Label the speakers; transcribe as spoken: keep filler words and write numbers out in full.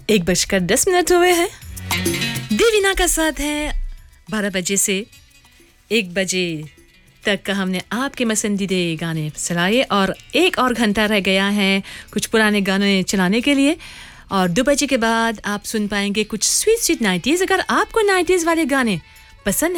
Speaker 1: एक बजकर दस मिनट हुए हैं। देवीना का साथ है बारह बजे से एक बजे तक का हमने आपके पसंदीदा गाने चलाए और एक और घंटा रह गया है कुछ पुराने गाने चलाने के लिए। और दो बजे के बाद आप सुन पाएंगे कुछ स्वीट स्वीट नाइंटीज़। अगर आपको नाइंटीज़ वाले गाने पसंद